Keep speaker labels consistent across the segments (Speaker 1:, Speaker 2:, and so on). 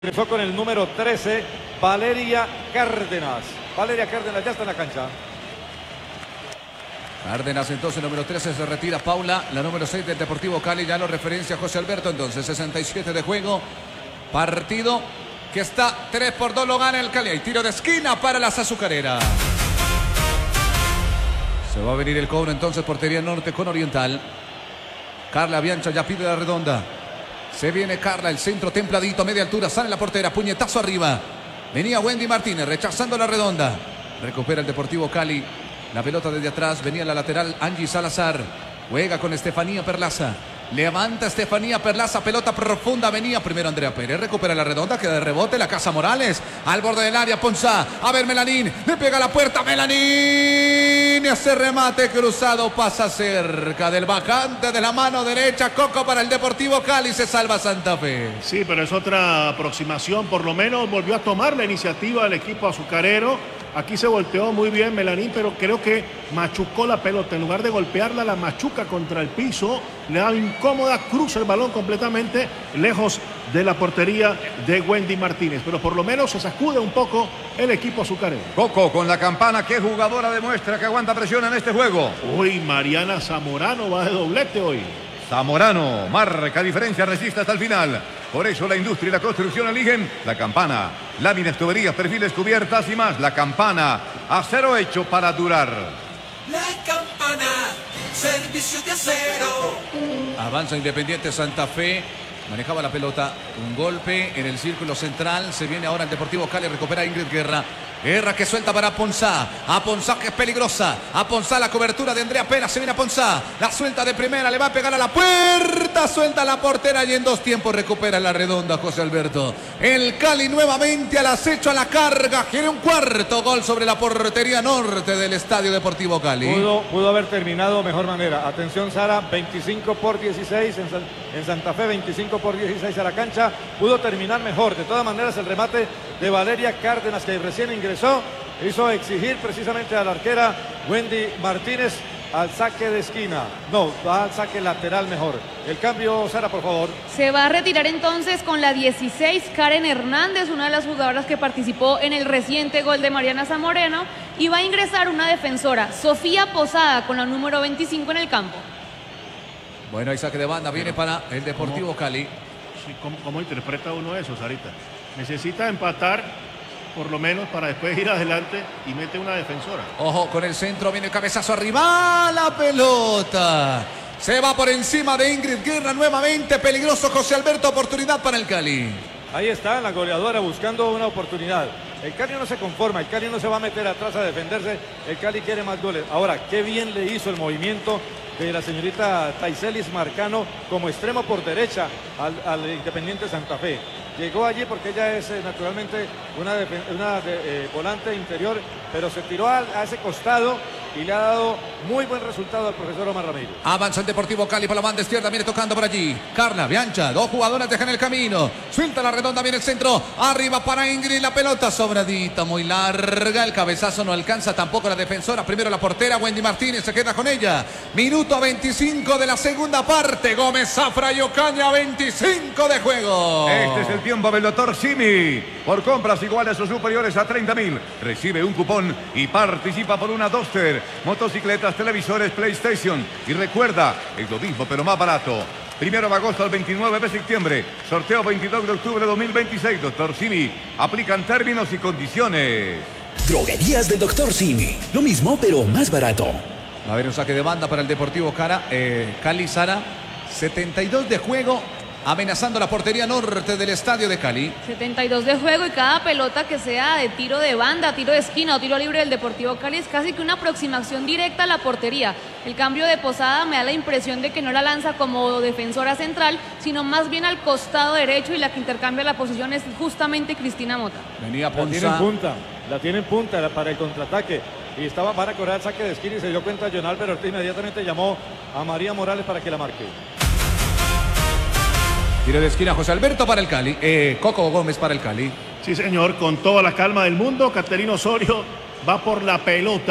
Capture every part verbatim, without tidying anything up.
Speaker 1: Ingresó con el número trece, Valeria Cárdenas. Valeria Cárdenas ya está en la cancha.
Speaker 2: Cárdenas entonces, número trece, se retira Paula, la número seis del Deportivo Cali, ya lo referencia José Alberto, entonces sesenta y siete de juego, partido que está tres por dos, lo gana el Cali, hay tiro de esquina para las azucareras. Se va a venir el cobro entonces, portería norte con oriental. Carla Biancha ya pide la redonda. Se viene Carla, el centro templadito, media altura, sale la portera, puñetazo arriba. Venía Wendy Martínez rechazando la redonda. Recupera el Deportivo Cali. La pelota desde atrás, venía la lateral Angie Salazar. Juega con Estefanía Perlaza. Levanta Estefanía Perlaza, pelota profunda, venía primero Andrea Pérez, recupera la redonda, queda de rebote la Casa Morales, al borde del área, Ponzá, a ver Melanín, le pega a la puerta, Melanín, y ese remate cruzado pasa cerca del bajante de la mano derecha, Coco para el Deportivo Cali, se salva Santa Fe.
Speaker 3: Sí, pero es otra aproximación, por lo menos volvió a tomar la iniciativa del equipo azucarero. Aquí se volteó muy bien Melanín, pero creo que machucó la pelota. En lugar de golpearla, la machuca contra el piso. Le da incómoda, cruza el balón completamente lejos de la portería de Wendy Martínez. Pero por lo menos se sacude un poco el equipo azucarero.
Speaker 4: Coco con la campana. ¿Qué jugadora demuestra que aguanta presión en este juego?
Speaker 3: Uy, Mariana Zamorano va de doblete hoy.
Speaker 4: Zamorano marca diferencia, resiste hasta el final. Por eso la industria y la construcción eligen la campana. Láminas, tuberías, perfiles, cubiertas y más. La campana, acero hecho para durar.
Speaker 5: La campana, servicio de acero.
Speaker 2: Avanza Independiente Santa Fe. Manejaba la pelota, un golpe en el círculo central. Se viene ahora el Deportivo Cali, recupera Ingrid Guerra. Guerra que suelta para Ponzá. A Ponzá que es peligrosa. A Ponzá la cobertura de Andrea Pera. Se viene a Ponzá. La suelta de primera. Le va a pegar a la puerta. Suelta la portera y en dos tiempos recupera la redonda José Alberto. El Cali nuevamente al acecho, a la carga. Quiere un cuarto gol sobre la portería norte del Estadio Deportivo Cali.
Speaker 1: Pudo, pudo haber terminado de mejor manera. Atención Sara, veinticinco por dieciséis en, San, en Santa Fe, veinticinco por dieciséis a la cancha. Pudo terminar mejor. De todas maneras el remate de Valeria Cárdenas, que recién ingresó, hizo exigir precisamente a la arquera Wendy Martínez al saque de esquina. No, va al saque lateral mejor. El cambio, Sara, por favor.
Speaker 6: Se va a retirar entonces con la dieciséis Karen Hernández, una de las jugadoras que participó en el reciente gol de Mariana Zamorano, y va a ingresar una defensora, Sofía Posada, con la número veinticinco en el campo.
Speaker 2: Bueno, hay saque de banda, viene para el Deportivo
Speaker 3: ¿Cómo?
Speaker 2: Cali.
Speaker 3: Sí, ¿cómo, ¿Cómo interpreta uno eso, Sarita? Necesita empatar, por lo menos, para después ir adelante y mete una defensora.
Speaker 2: Ojo, con el centro viene el cabezazo arriba, la pelota. Se va por encima de Ingrid Guerra nuevamente, peligroso José Alberto, oportunidad para el Cali.
Speaker 1: Ahí está la goleadora buscando una oportunidad. El Cali no se conforma, el Cali no se va a meter atrás a defenderse, el Cali quiere más goles. Ahora, qué bien le hizo el movimiento de la señorita Taiselis Marcano como extremo por derecha al, al Independiente Santa Fe. Llegó allí porque ella es eh, naturalmente una, de, una de, eh, volante interior, pero se tiró a, a ese costado y le ha dado muy buen resultado al profesor Omar Ramírez.
Speaker 2: Avanza el Deportivo Cali por la banda izquierda, viene tocando por allí. Carla Biancha, dos jugadoras dejan el camino. Suelta la redonda, viene el centro. Arriba para Ingrid, la pelota sobradita, muy larga. El cabezazo no alcanza tampoco la defensora. Primero la portera, Wendy Martínez, se queda con ella. Minuto veinticinco de la segunda parte. Gómez Zafra y Ocaña, veinticinco de juego.
Speaker 4: Este es el tiempo del doctor Simi. Por compras iguales o superiores a treinta mil, recibe un cupón y participa por una Duster, motocicletas, televisores, PlayStation. Y recuerda, es lo mismo pero más barato. Primero de agosto al veintinueve de septiembre. Sorteo veintidós de octubre de dos mil veintiséis. doctor Simi. Aplican términos y condiciones.
Speaker 7: Droguerías del doctor Simi. Lo mismo pero más barato.
Speaker 2: A ver, un saque de banda para el Deportivo Cara, eh, Cali Sara. setenta y dos de juego. Amenazando la portería norte del Estadio de Cali.
Speaker 6: setenta y dos de juego y cada pelota que sea de tiro de banda, tiro de esquina o tiro libre del Deportivo Cali es casi que una aproximación directa a la portería. El cambio de Posada me da la impresión de que no la lanza como defensora central, sino más bien al costado derecho, y la que intercambia la posición es justamente Cristina Mota.
Speaker 2: Venía
Speaker 1: La tiene en
Speaker 2: Ponzá.
Speaker 1: punta, la tiene en punta para el contraataque. Y estaba para cobrar el saque de esquina y se dio cuenta John Álvaro Ortiz, inmediatamente llamó a María Morales para que la marque.
Speaker 2: Tiro de esquina José Alberto para el Cali. Eh, Coco Gómez para el Cali.
Speaker 3: Sí, señor, con toda la calma del mundo, Caterina Osorio va por la pelota.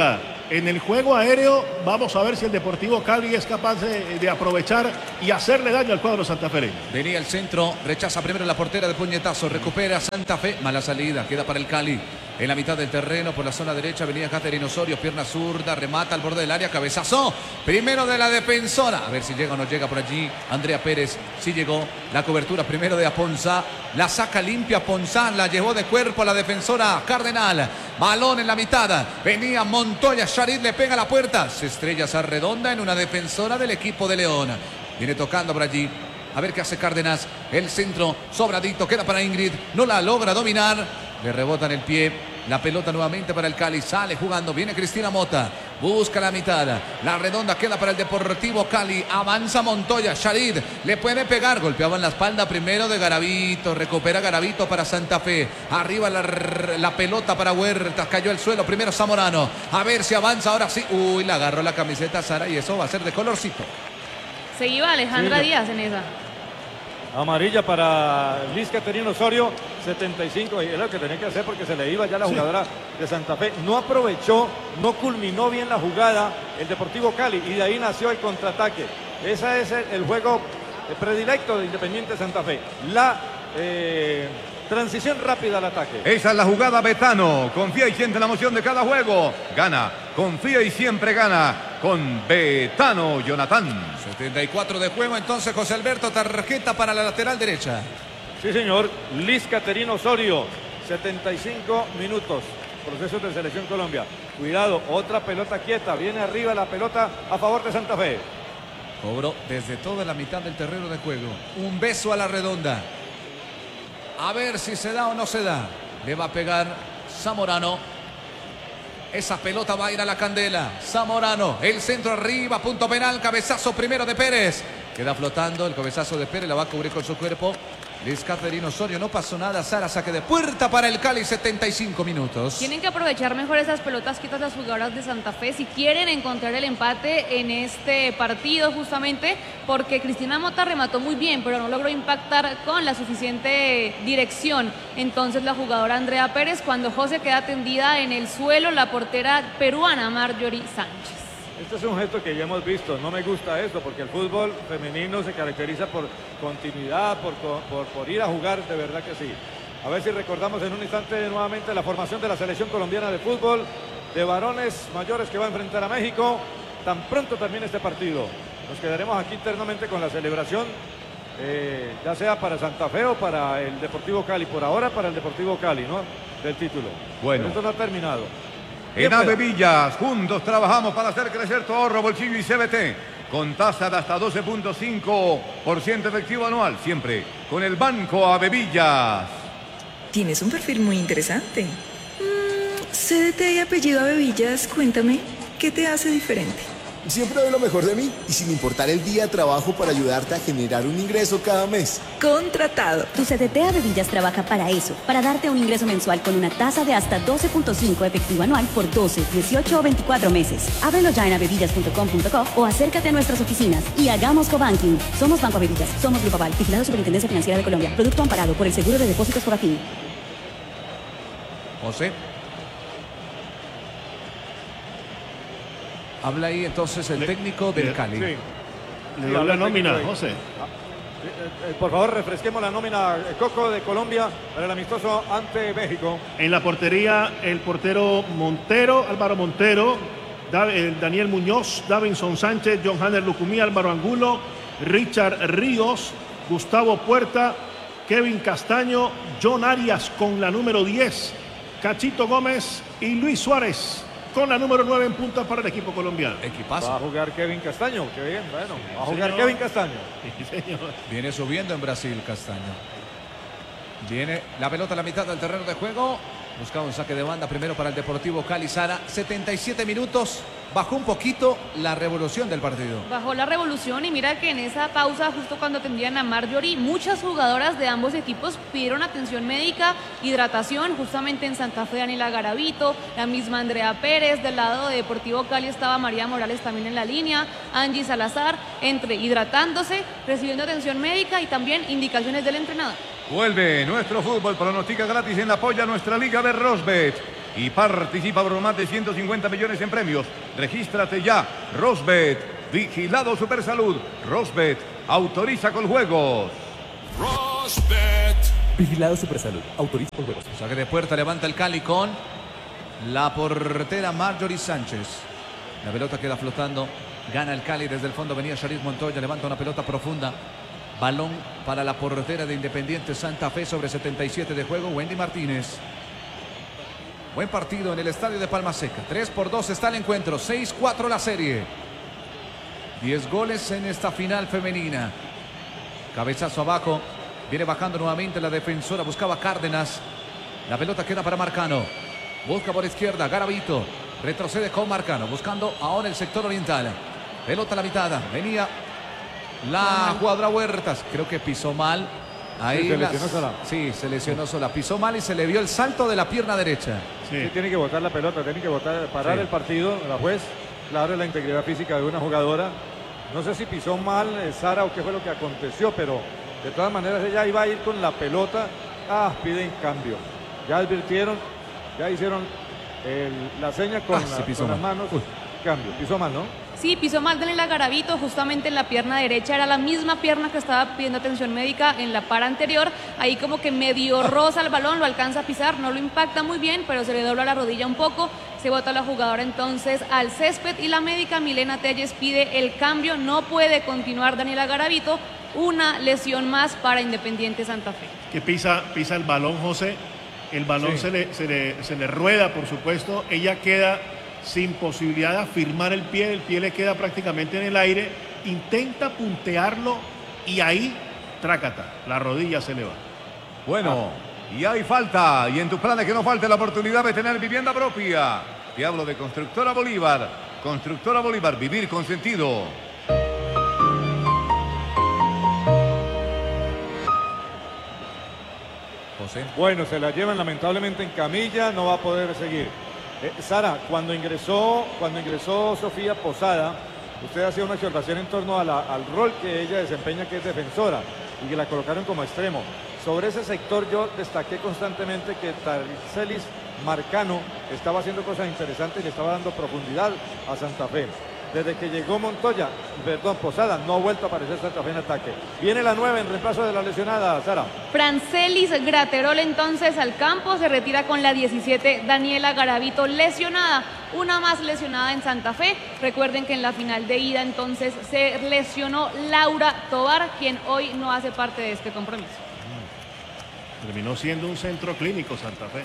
Speaker 3: En el juego aéreo vamos a ver si el Deportivo Cali es capaz de, de aprovechar y hacerle daño al cuadro santafereño.
Speaker 2: Venía el centro, rechaza primero la portera de puñetazo, recupera Santa Fe, mala salida, queda para el Cali. En la mitad del terreno, por la zona derecha, venía Catherine Osorio, pierna zurda, remata al borde del área, cabezazo. Primero de la defensora. A ver si llega o no llega por allí. Andrea Pérez, sí llegó. La cobertura primero de Aponzá. La saca limpia Ponzán, la llevó de cuerpo a la defensora Cardenal. Balón en la mitad. Venía Montoya, Sharid le pega a la puerta. Se estrella esa redonda en una defensora del equipo de León. Viene tocando por allí. A ver qué hace Cárdenas. El centro sobradito, queda para Ingrid. No la logra dominar. Le rebota en el pie. La pelota nuevamente para el Cali. Sale jugando. Viene Cristina Mota. Busca la mitad. La redonda queda para el Deportivo Cali. Avanza Montoya. Sharid le puede pegar. Golpeaba en la espalda primero de Garavito. Recupera Garavito para Santa Fe. Arriba la, la pelota para Huertas. Cayó al suelo. Primero Zamorano. A ver si avanza ahora sí. Uy, la agarró la camiseta Sara y eso va a ser de colorcito.
Speaker 6: Se iba Alejandra
Speaker 1: Sí,
Speaker 6: Díaz en esa.
Speaker 1: Amarilla para Liz Caterina Osorio, setenta y cinco, y es lo que tenía que hacer porque se le iba ya la jugadora de Santa Fe. No aprovechó, no culminó bien la jugada el Deportivo Cali y de ahí nació el contraataque. Ese es el, el juego predilecto de Independiente Santa Fe. La eh, transición rápida al ataque.
Speaker 4: Esa es la jugada Betano. Confía y siente la emoción de cada juego. Gana, confía y siempre gana con Betano, Jonathan.
Speaker 2: setenta y cuatro de juego, entonces José Alberto, tarjeta para la lateral derecha.
Speaker 1: Sí, señor. Liz Caterina Osorio, setenta y cinco minutos. Procesos de Selección Colombia. Cuidado, otra pelota quieta. Viene arriba la pelota a favor de Santa Fe.
Speaker 2: Cobró desde toda la mitad del terreno de juego. Un beso a la redonda. A ver si se da o no se da. Le va a pegar Zamorano. Esa pelota va a ir a la candela. Zamorano, el centro arriba, punto penal, cabezazo primero de Pérez. Queda flotando el cabezazo de Pérez, la va a cubrir con su cuerpo. Liz Caterina Osorio, no pasó nada. Sara, saque de puerta para el Cali, setenta y cinco minutos.
Speaker 6: Tienen que aprovechar mejor esas pelotas quietas las jugadoras de Santa Fe si quieren encontrar el empate en este partido justamente porque Cristina Mota remató muy bien pero no logró impactar con la suficiente dirección. Entonces la jugadora Andrea Pérez, cuando José queda tendida en el suelo, la portera peruana Marjorie Sánchez.
Speaker 1: Este es un gesto que ya hemos visto, no me gusta esto porque el fútbol femenino se caracteriza por continuidad, por, por, por ir a jugar, de verdad que sí. A ver si recordamos en un instante nuevamente la formación de la selección colombiana de fútbol de varones mayores que va a enfrentar a México tan pronto termine este partido. Nos quedaremos aquí internamente con la celebración, eh, ya sea para Santa Fe o para el Deportivo Cali, por ahora para el Deportivo Cali, ¿no? Del título.
Speaker 4: Bueno.
Speaker 1: Pero esto no ha terminado.
Speaker 4: En Ave Villas, juntos trabajamos para hacer crecer tu ahorro, bolsillo y C B T. Con tasa de hasta doce punto cinco por ciento efectivo anual, siempre con el Banco Ave Villas.
Speaker 8: Tienes un perfil muy interesante. Mm, C D T y apellido Abevillas, cuéntame, ¿qué te hace diferente?
Speaker 9: Siempre doy lo mejor de mí y sin importar el día trabajo para ayudarte a generar un ingreso cada mes.
Speaker 8: Contratado.
Speaker 10: Tu C D T Abevillas trabaja para eso, para darte un ingreso mensual con una tasa de hasta doce punto cinco efectivo anual por doce, dieciocho o veinticuatro meses. Ábrelo ya en abevillas punto com punto co o acércate a nuestras oficinas y hagamos cobanking. Somos Banco Abevillas, somos Grupo Aval, vigilado Superintendencia Financiera de Colombia. Producto amparado por el Seguro de Depósitos Fogafín.
Speaker 2: José. Habla ahí entonces el
Speaker 3: Le,
Speaker 2: técnico del
Speaker 3: le,
Speaker 2: Cali.
Speaker 3: Sí. Le dio la nómina, José.
Speaker 1: Eh, eh, por favor, refresquemos la nómina eh, Coco de Colombia para el amistoso ante México.
Speaker 3: En la portería, el portero Montero, Álvaro Montero, Da, eh, Daniel Muñoz, Davinson Sánchez, John Hanner Lucumí, Álvaro Angulo, Richard Ríos, Gustavo Puerta, Kevin Castaño, John Arias con la número diez, Cachito Gómez y Luis Suárez con la número nueve en punta para el equipo colombiano.
Speaker 2: Equipazo.
Speaker 1: Va a jugar Kevin Castaño, qué bien, bueno,
Speaker 3: Sí,
Speaker 1: va a jugar
Speaker 3: señor.
Speaker 1: Kevin Castaño.
Speaker 3: Sí, señor.
Speaker 2: Viene subiendo en Brasil Castaño. Viene la pelota a la mitad del terreno de juego. Buscaba un saque de banda primero para el Deportivo Cali. Sara, setenta y siete minutos. Bajó un poquito la revolución del partido.
Speaker 6: Bajó la revolución y mira que en esa pausa, justo cuando atendían a Marjorie, muchas jugadoras de ambos equipos pidieron atención médica, hidratación, justamente en Santa Fe Daniela Garavito, la misma Andrea Pérez, del lado de Deportivo Cali estaba María Morales también en la línea, Angie Salazar, entre hidratándose, recibiendo atención médica y también indicaciones del entrenador.
Speaker 4: Vuelve nuestro fútbol, pronostica gratis en la polla nuestra liga de Rosbet. y participa por más de ciento cincuenta millones en premios. Regístrate ya. Rosbet, vigilado Supersalud. Rosbet, autoriza con juegos.
Speaker 11: Rosbet. Vigilado Supersalud, autoriza con juegos.
Speaker 2: Saque de puerta, levanta el Cali con la portera Marjorie Sánchez. La pelota queda flotando. Gana el Cali desde el fondo. Venía Sharif Montoya, levanta una pelota profunda. Balón para la portera de Independiente Santa Fe sobre setenta y siete de juego, Wendy Martínez. Buen partido en el estadio de Palma Seca. tres por dos está el encuentro, seis cuatro la serie. diez goles en esta final femenina. Cabezazo abajo. Viene bajando nuevamente la defensora. Buscaba Cárdenas. La pelota queda para Marcano. Busca por izquierda, Garavito. Retrocede con Marcano. Buscando ahora el sector oriental. Pelota a la mitad. Venía la jugadora Huertas. Creo que pisó mal. Ahí
Speaker 1: sí, se
Speaker 2: las...
Speaker 1: lesionó sola.
Speaker 2: Sí, se lesionó sola. Pisó mal y se le vio el salto de la pierna derecha.
Speaker 1: Sí, sí tiene que botar la pelota, tiene que botar, parar sí. el partido. La juez, claro, la integridad física de una jugadora. No sé si pisó mal eh, Sara o qué fue lo que aconteció, pero de todas maneras ella iba a ir con la pelota. Ah, piden cambio. Ya advirtieron, ya hicieron el, la seña con, ah, la, con las manos. Uy. Cambio, pisó mal, ¿no?
Speaker 6: Sí, pisó mal Daniela Garavito, justamente en la pierna derecha, era la misma pierna que estaba pidiendo atención médica en la par anterior, ahí como que medio roza el balón, lo alcanza a pisar, no lo impacta muy bien, pero se le dobla la rodilla un poco, se bota la jugadora entonces al césped y la médica Milena Telles pide el cambio, no puede continuar Daniela Garavito, una lesión más para Independiente Santa Fe.
Speaker 3: Que pisa, pisa el balón, José, el balón sí. se, le, se, le, se le rueda, por supuesto, ella queda sin posibilidad de afirmar el pie, el pie le queda prácticamente en el aire, intenta puntearlo y ahí, trácata, la rodilla se le va.
Speaker 4: Bueno, ah. y hay falta, y en tus planes que no falte la oportunidad de tener vivienda propia. Te hablo de Constructora Bolívar, Constructora Bolívar, vivir con sentido.
Speaker 1: José. Bueno, se la llevan lamentablemente en camilla, no va a poder seguir. Eh, Sara, cuando ingresó, cuando ingresó Sofía Posada, usted hacía una observación en torno a la, al rol que ella desempeña, que es defensora, y que la colocaron como extremo. Sobre ese sector yo destaqué constantemente que Tarcelis Marcano estaba haciendo cosas interesantes y le estaba dando profundidad a Santa Fe. Desde que llegó Montoya, perdón, Posada, no ha vuelto a aparecer Santa Fe en ataque. Viene la nueve en reemplazo de la lesionada, Sara.
Speaker 6: Francelis Graterol entonces al campo, se retira con la diecisiete Daniela Garavito lesionada. Una más lesionada en Santa Fe. Recuerden que en la final de ida entonces se lesionó Laura Tobar, quien hoy no hace parte de este compromiso.
Speaker 3: Terminó siendo un centro clínico Santa Fe.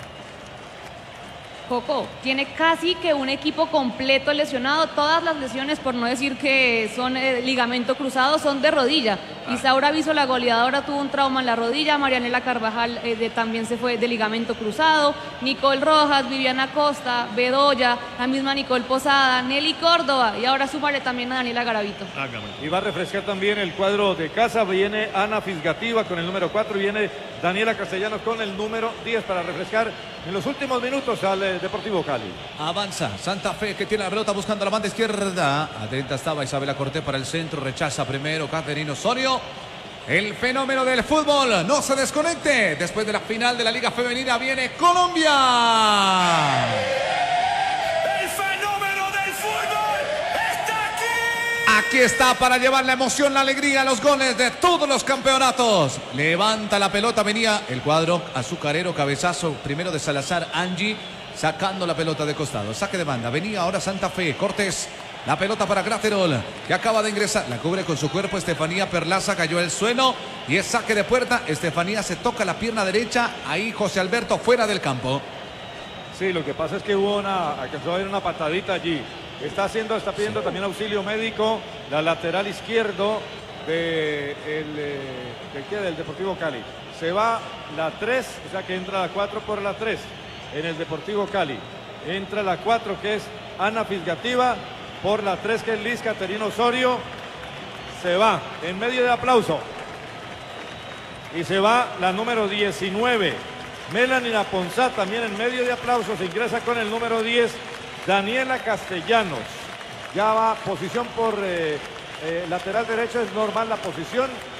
Speaker 6: Coco, tiene casi que un equipo completo lesionado. Todas las lesiones, por no decir que son eh, ligamento cruzado, son de rodilla. Ah. Isaura Viso, la goleadora, tuvo un trauma en la rodilla. Marianela Carvajal eh, de, también se fue de ligamento cruzado. Nicole Rojas, Viviana Costa, Bedoya, la misma Nicole Posada, Nelly Córdoba y ahora súmale también a Daniela Garavito.
Speaker 1: Ah, y va a refrescar también el cuadro de casa. Viene Ana Fisgativa con el número cuatro y viene Daniela Castellanos con el número diez para refrescar en los últimos minutos al eh, Deportivo Cali.
Speaker 2: Avanza Santa Fe, que tiene la pelota buscando la banda izquierda. Atenta estaba Isabela Cortés para el centro. Rechaza primero Caterina Osorio. El fenómeno del fútbol no se desconecte. Después de la final de la Liga Femenina viene Colombia.
Speaker 11: El fenómeno del fútbol está aquí.
Speaker 2: Aquí está para llevar la emoción, la alegría, los goles de todos los campeonatos. Levanta la pelota, venía el cuadro azucarero, cabezazo primero de Salazar, Angie, sacando la pelota de costado. Saque de banda, venía ahora Santa Fe, Cortés. La pelota para Graterol, que acaba de ingresar. La cubre con su cuerpo Estefanía Perlaza, cayó el suelo y es saque de puerta. Estefanía se toca la pierna derecha. Ahí José Alberto fuera del campo.
Speaker 1: Sí, lo que pasa es que hubo una, alcanzó a haber una patadita allí. Está haciendo, está pidiendo sí. también auxilio médico. La lateral izquierdo de el, de, de, del Deportivo Cali. Se va la tres, o sea que entra la cuatro por la tres en el Deportivo Cali. Entra la cuatro, que es Ana Fisgativa. Por la tres, que es Liz Caterina Osorio. Se va en medio de aplauso. Y se va la número diecinueve. Melanie Ponzá también en medio de aplausos. Se ingresa con el número diez. Daniela Castellanos. Ya va posición por eh, eh, lateral derecho. Es normal la posición.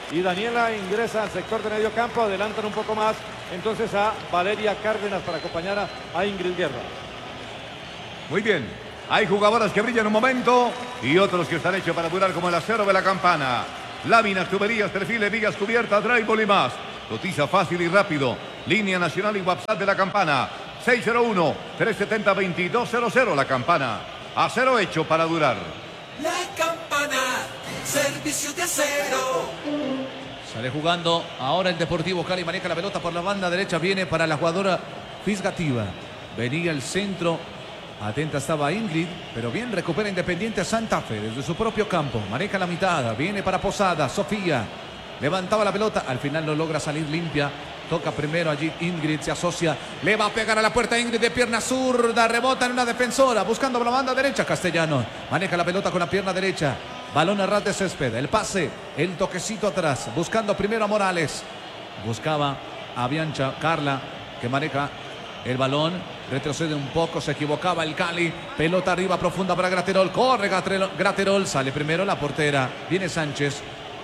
Speaker 1: y Daniela ingresa al sector de medio campo, adelantan un poco más entonces a Valeria Cárdenas para acompañar a, a Ingrid Guerra.
Speaker 4: Muy bien, hay jugadoras que brillan un momento y otros que están hechos para durar como el acero de la campana. Láminas, tuberías, perfiles, vigas cubiertas, drywall y más. Cotiza fácil y rápido. Línea nacional y WhatsApp de la campana. seis cero uno, tres siete cero, dos dos cero cero. La campana. Acero hecho para durar.
Speaker 5: La campana, servicio de acero.
Speaker 2: Sale jugando ahora el Deportivo Cali. Maneja la pelota por la banda derecha. Viene para la jugadora Fisgativa. Venía el centro. Atenta estaba Ingrid, pero bien recupera Independiente Santa Fe desde su propio campo. Maneja la mitad, viene para Posada, Sofía. Levantaba la pelota, al final no logra salir limpia. Toca primero allí Ingrid, se asocia. Le va a pegar a la puerta Ingrid de pierna zurda. Rebota en una defensora, buscando por la banda derecha. Castellano maneja la pelota con la pierna derecha. Balón a ras de césped, el pase, el toquecito atrás. Buscando primero a Morales. Buscaba a Biancha, Carla, que maneja el balón. Retrocede un poco, se equivocaba el Cali. Pelota arriba profunda para Graterol. Corre Graterol, sale primero la portera. Viene Sánchez.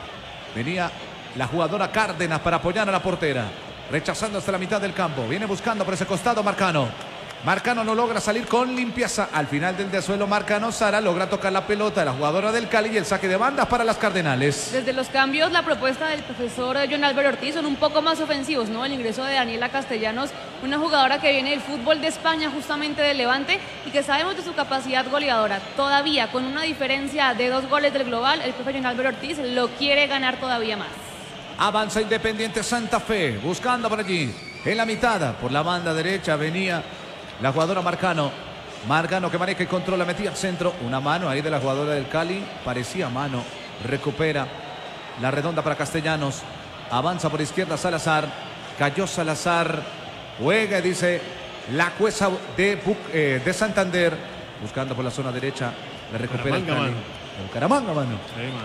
Speaker 2: Venía la jugadora Cárdenas para apoyar a la portera. Rechazando hasta la mitad del campo. Viene buscando por ese costado Marcano. Marcano no logra salir con limpieza. Al final del desuelo Marcano Sara logra tocar la pelota de la jugadora del Cali y el saque de bandas para las Cardenales.
Speaker 6: Desde los cambios, la propuesta del profesor John Álvaro Ortiz son un poco más ofensivos, ¿no? El ingreso de Daniela Castellanos, una jugadora que viene del fútbol de España, justamente del Levante, y que sabemos de su capacidad goleadora. Todavía con una diferencia de dos goles del global, el profesor John Álvaro Ortiz lo quiere ganar todavía más.
Speaker 2: Avanza Independiente Santa Fe, buscando por allí, en la mitad, por la banda derecha venía la jugadora Marcano. Marcano que maneja y controla, metía al centro. Una mano ahí de la jugadora del Cali. Parecía mano. Recupera la redonda para Castellanos. Avanza por izquierda Salazar. Cayó Salazar. Juega y dice la Cuesa de, eh, de Santander. Buscando por la zona derecha. Le recupera el Cali. Caramanga, mano.
Speaker 3: Sí, mano.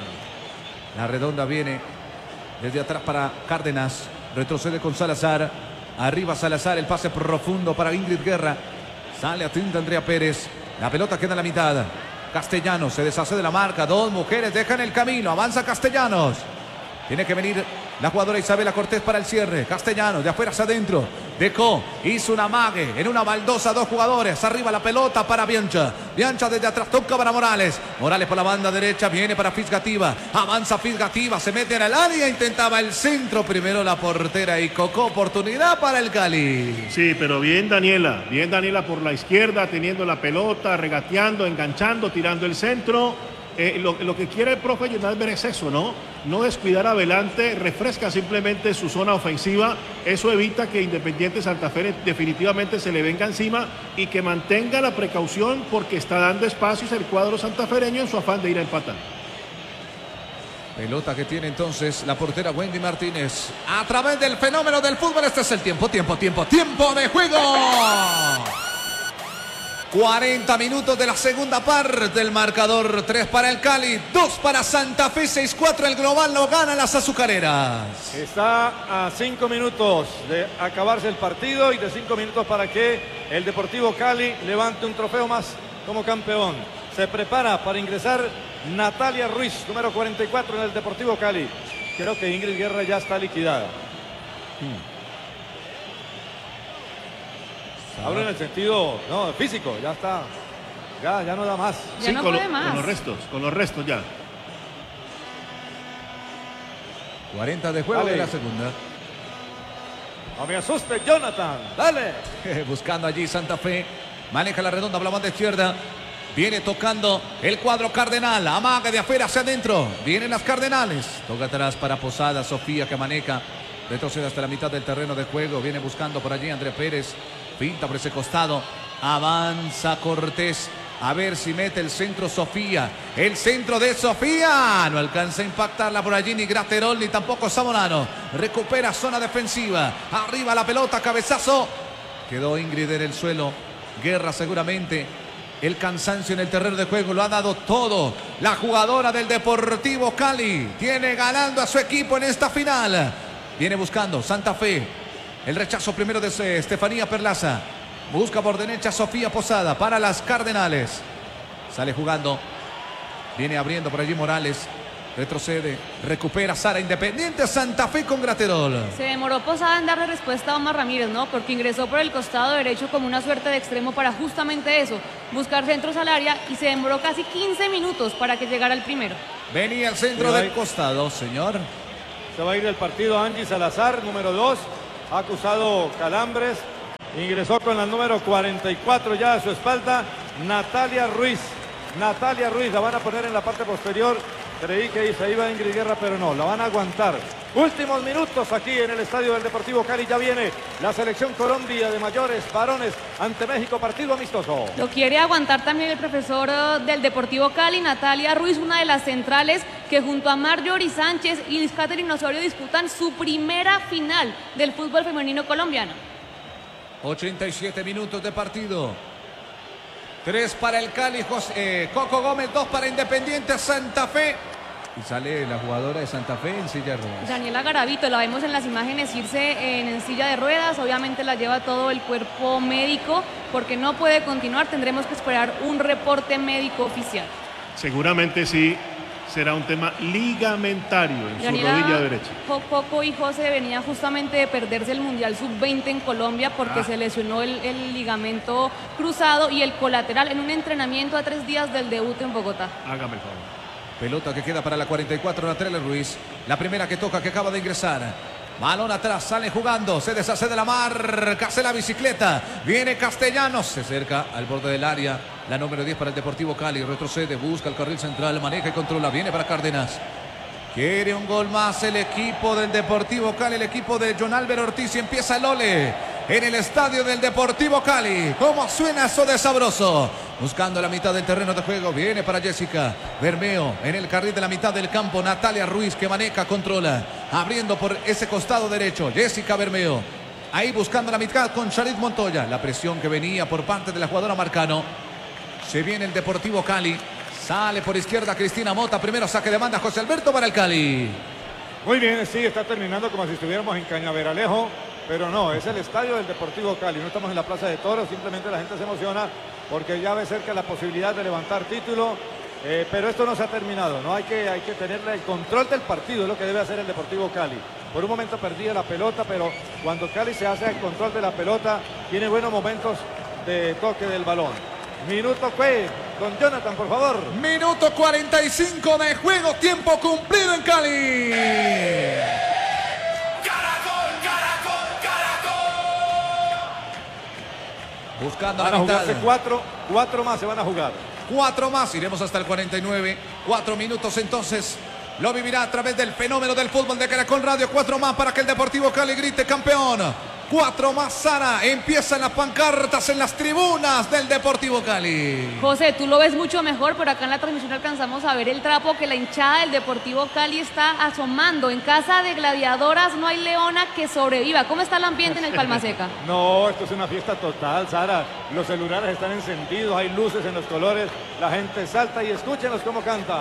Speaker 2: La redonda viene desde atrás para Cárdenas. Retrocede con Salazar. Arriba Salazar, el pase profundo para Ingrid Guerra. Sale a tinta Andrea Pérez. La pelota queda en la mitad. Castellanos se deshace de la marca. Dos mujeres dejan el camino. Avanza Castellanos. Tiene que venir la jugadora Isabela Cortés para el cierre. Castellanos de afuera hacia adentro. Dejó, hizo una mague en una baldosa, dos jugadores. Arriba la pelota para Biancha. Biancha desde atrás, toca para Morales. Morales por la banda derecha, viene para Fisgativa. Avanza Fisgativa, se mete en el área. Intentaba el centro, primero la portera y Coco. Oportunidad para el Cali.
Speaker 3: Sí, pero bien Daniela. Bien Daniela por la izquierda, teniendo la pelota, regateando, enganchando, tirando el centro. Eh, lo, lo que quiere el profe Jonalver es eso, ¿no? No descuidar adelante, refresca simplemente su zona ofensiva. Eso evita que Independiente Santa Fe definitivamente se le venga encima y que mantenga la precaución porque está dando espacios el cuadro santafereño en su afán de ir a empatar.
Speaker 2: Pelota que tiene entonces la portera Wendy Martínez. A través del fenómeno del fútbol, este es el tiempo, tiempo, tiempo, tiempo de juego. cuarenta minutos de la segunda parte. El marcador tres para el Cali, dos para Santa Fe, seis cuatro el global, lo ganan las azucareras.
Speaker 1: Está a cinco minutos de acabarse el partido y de cinco minutos para que el Deportivo Cali levante un trofeo más como campeón. Se prepara para ingresar Natalia Ruiz, número cuarenta y cuatro en el Deportivo Cali. Creo que Ingrid Guerra ya está liquidada. Hmm. Hablo en el sentido no, físico, ya está. Ya, ya no da más.
Speaker 6: Ya
Speaker 3: sí,
Speaker 6: no
Speaker 3: con,
Speaker 6: puede
Speaker 3: lo,
Speaker 6: más.
Speaker 3: con los restos, con los restos ya.
Speaker 2: cuarenta de juego
Speaker 1: Dale.
Speaker 2: de la segunda.
Speaker 1: No me asuste, Jonathan. Dale.
Speaker 2: Buscando allí Santa Fe. Maneja la redonda por la banda izquierda. Viene tocando el cuadro Cardenal. Amaga de afuera hacia adentro. Vienen las Cardenales. Toca atrás para Posada. Sofía que maneja. Retrocede hasta la mitad del terreno de juego. Viene buscando por allí Andrea Pérez. Pinta por ese costado. Avanza Cortés. A ver si mete el centro Sofía. El centro de Sofía. No alcanza a impactarla por allí ni Graterol ni tampoco Zamorano. Recupera zona defensiva. Arriba la pelota. Cabezazo. Quedó Ingrid en el suelo. Guerra seguramente. El cansancio en el terreno de juego lo ha dado todo. La jugadora del Deportivo Cali tiene ganando a su equipo en esta final. Viene buscando Santa Fe. El rechazo primero de Estefanía Perlaza. Busca por derecha Sofía Posada para las Cardenales. Sale jugando. Viene abriendo por allí Morales. Retrocede, recupera Sara, Independiente Santa Fe con Graterol.
Speaker 6: Se demoró Posada en darle respuesta a Omar Ramírez, ¿no? Porque ingresó por el costado derecho como una suerte de extremo para justamente eso, buscar centros al área, y se demoró casi quince minutos para que llegara el primero.
Speaker 2: Venía el centro del costado, señor.
Speaker 1: Se va a ir del partido Angie Salazar, número dos. Ha acusado calambres. Ingresó con la número cuarenta y cuatro ya a su espalda, Natalia Ruiz. Natalia Ruiz la van a poner en la parte posterior. Creí que se iba Ingrid Guerra, pero no, la van a aguantar. Últimos minutos aquí en el estadio del Deportivo Cali. Ya viene la selección Colombia de mayores varones ante México, partido amistoso.
Speaker 6: Lo quiere aguantar también el profesor uh, del Deportivo Cali, Natalia Ruiz, una de las centrales que junto a Marjorie Sánchez y Liz Catherine Osorio disputan su primera final del fútbol femenino colombiano.
Speaker 2: ochenta y siete minutos de partido. tres para el Cali, José, eh, Coco Gómez, dos para Independiente Santa Fe. Y sale la jugadora de Santa Fe en silla de ruedas.
Speaker 6: Daniela Garavito, la vemos en las imágenes irse en, en silla de ruedas. Obviamente la lleva todo el cuerpo médico porque no puede continuar. Tendremos que esperar un reporte médico oficial.
Speaker 3: Seguramente sí. Será un tema ligamentario en
Speaker 6: Daniela,
Speaker 3: su rodilla derecha.
Speaker 6: Coco y José venía justamente de perderse el Mundial sub veinte en Colombia porque ah. se lesionó el, el ligamento cruzado y el colateral en un entrenamiento a tres días del debut en Bogotá.
Speaker 3: Hágame el favor.
Speaker 2: Pelota que queda para la cuarenta y cuatro, Natalia Ruiz. La primera que toca, que acaba de ingresar. Balón atrás, sale jugando, se deshace de la marca, hace la bicicleta. Viene Castellanos, se acerca al borde del área. La número diez para el Deportivo Cali, retrocede, busca el carril central, maneja y controla, viene para Cárdenas. Quiere un gol más el equipo del Deportivo Cali, el equipo de John Álvaro Ortiz, y empieza el ole en el estadio del Deportivo Cali. ¿Cómo suena eso de sabroso? Buscando la mitad del terreno de juego, viene para Jessica Bermeo en el carril de la mitad del campo. Natalia Ruiz que maneja, controla, abriendo por ese costado derecho. Jessica Bermeo ahí buscando la mitad con Charit Montoya. La presión que venía por parte de la jugadora Marcano. Se viene el Deportivo Cali. Sale por izquierda Cristina Mota. Primero saque de banda José Alberto para el Cali.
Speaker 1: Muy bien, sí, está terminando como si estuviéramos en Cañaveralejo. Pero no, es el estadio del Deportivo Cali. No estamos en la Plaza de Toros. Simplemente la gente se emociona porque ya ve cerca la posibilidad de levantar título. Eh, pero esto no se ha terminado, ¿no? Hay que, hay que tener el control del partido, es lo que debe hacer el Deportivo Cali. Por un momento perdía la pelota, pero cuando Cali se hace el control de la pelota, tiene buenos momentos de toque del balón. Minuto que, don Jonathan, por favor.
Speaker 2: Minuto cuarenta y cinco de juego, tiempo cumplido en Cali.
Speaker 5: Caracol, caracol, caracol.
Speaker 2: Buscando
Speaker 1: van
Speaker 2: la
Speaker 1: a
Speaker 2: mitad.
Speaker 1: jugarse cuatro, cuatro más se van a jugar.
Speaker 2: Cuatro más, iremos hasta el cuarenta y nueve. Cuatro minutos entonces. Lo vivirá a través del fenómeno del fútbol de Caracol Radio. Cuatro más para que el Deportivo Cali grite campeón. Cuatro más, Sara. Empiezan las pancartas en las tribunas del Deportivo Cali.
Speaker 6: José, tú lo ves mucho mejor, pero acá en la transmisión alcanzamos a ver el trapo que la hinchada del Deportivo Cali está asomando. En casa de gladiadoras no hay leona que sobreviva. ¿Cómo está el ambiente en el Palma Seca?
Speaker 1: No, esto es una fiesta total, Sara. Los celulares están encendidos, hay luces en los colores. La gente salta y escúchenos cómo canta.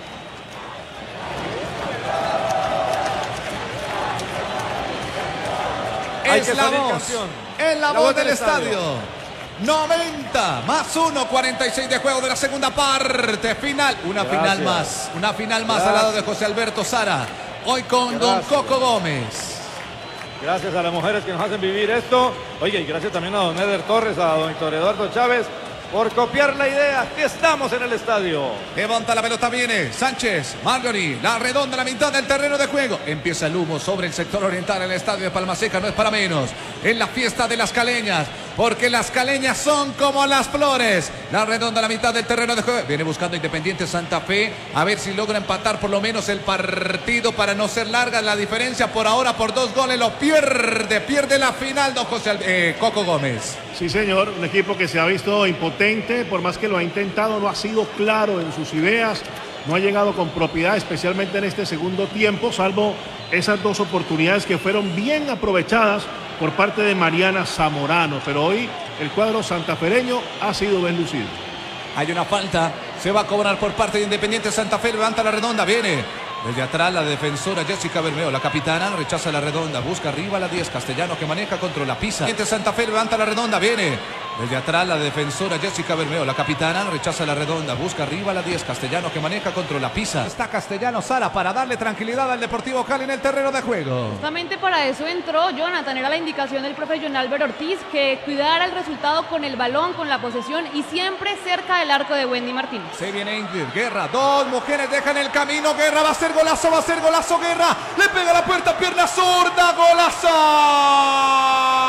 Speaker 2: Es la voz, es la voz del estadio. noventa más uno, cuarenta y seis de juego de la segunda parte. Final, una final más, una final más al lado de José Alberto Sara. Hoy con don Coco Gómez.
Speaker 1: Gracias a las mujeres que nos hacen vivir esto. Oye, y gracias también a don Eder Torres, a don Héctor Eduardo Chávez, por copiar la idea. Aquí estamos en el estadio.
Speaker 2: Levanta la pelota, viene Sánchez, Marjorie, la redonda, la mitad del terreno de juego. Empieza el humo sobre el sector oriental en el estadio de Palma Seca, no es para menos. En la fiesta de las caleñas, porque las caleñas son como las flores. La redonda, la mitad del terreno de juego. Viene buscando Independiente Santa Fe, a ver si logra empatar por lo menos el partido para no ser larga la diferencia. Por ahora, por dos goles, lo pierde, pierde la final don José eh, Coco Gómez.
Speaker 3: Sí, señor, un equipo que se ha visto impotente, por más que lo ha intentado, no ha sido claro en sus ideas, no ha llegado con propiedad, especialmente en este segundo tiempo, salvo esas dos oportunidades que fueron bien aprovechadas por parte de Mariana Zamorano, pero hoy el cuadro santafereño ha sido bien lucido.
Speaker 2: Hay una falta, se va a cobrar por parte de Independiente Santa Fe, levanta la redonda, viene desde atrás la defensora Jessica Bermeo, la capitana, rechaza la redonda, busca arriba la diez, Castellano que maneja, controla, pisa. Independiente Santa Fe levanta la redonda, viene Desde atrás la defensora Jessica Bermeo, la capitana, rechaza la redonda, busca arriba la diez, Castellano que maneja contra la pisa. Está Castellano Sara para darle tranquilidad al Deportivo Cali en el terreno de juego.
Speaker 6: Justamente para eso entró Jonathan, era la indicación del profe John Albert Ortiz, que cuidara el resultado con el balón, con la posesión y siempre cerca del arco de Wendy Martínez.
Speaker 2: Se viene Ingrid, Guerra, dos mujeres dejan el camino, Guerra va a ser golazo, va a ser golazo, Guerra, le pega a la puerta, pierna zurda, golazo.